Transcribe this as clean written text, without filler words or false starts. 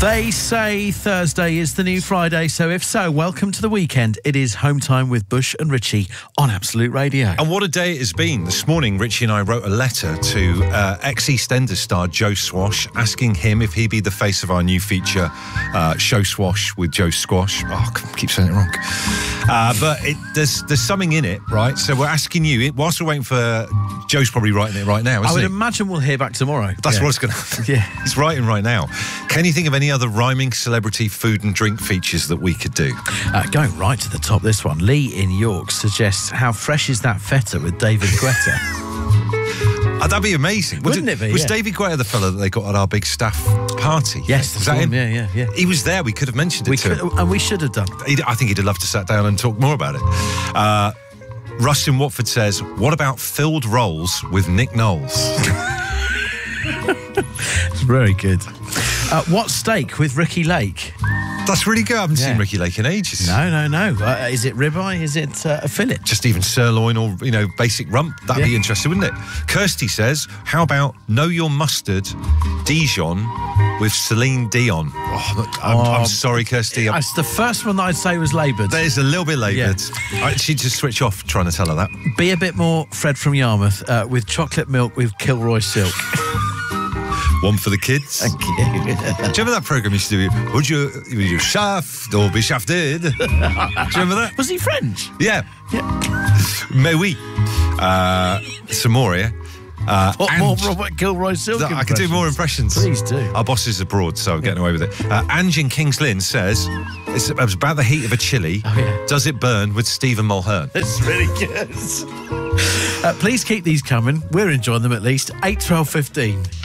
They say Thursday is the new Friday, so if so, welcome to the weekend. It is Home Time with Bush and Richie on Absolute Radio. And what a day it has been. This morning, Richie and I wrote a letter to ex-EastEnders star Joe Swash, asking him if he'd be the face of our new feature, Show Swash with Joe Squash. Oh, I keep saying it wrong. But there's something in it, right? So we're asking you, whilst we're waiting for... Joe's probably writing it right now, isn't he? I would imagine we'll hear back tomorrow. That's what it's going to happen. Yeah. He's writing right now. Can you think of any other rhyming celebrity food and drink features that we could do? Going right to the top, this one. Lee in York suggests, how fresh is that feta with David Guetta? That'd be amazing. Wouldn't it be? Was David Guetta the fella that they got at our big staff party? Yes, was that him? Yeah. He was there. We could have mentioned it to him. And we should have done. I think he'd have loved to sat down and talk more about it. Russ in Watford says, what about filled rolls with Nick Knowles? It's very good. What steak with Ricky Lake? That's really good. I haven't seen Ricky Lake in ages. No. Is it ribeye? Is it a fillet? Just even sirloin or, basic rump. That'd be interesting, wouldn't it? Kirsty says, how about Know Your Mustard Dijon with Celine Dion? I'm sorry, Kirsty. It's the first one that I'd say was laboured. There's a little bit laboured. Yeah. She'd just switch off trying to tell her that. Be a bit more Fred from Yarmouth with chocolate milk with Kilroy Silk. One for the kids. Thank you. Do you remember that programme used to do? Would you shaft or be shafted? Do you remember that? Was he French? Yeah. Mais oui. Some more here. More Robert Kilroy Silk I can do more impressions. Please do. Our boss is abroad, so I'm getting away with it. Ange in Kings Lynn says, it's about the heat of a chili. Oh, yeah. Does it burn with Stephen Mulhern? It's really good. Please keep these coming. We're enjoying them at least. 8, 12, 15.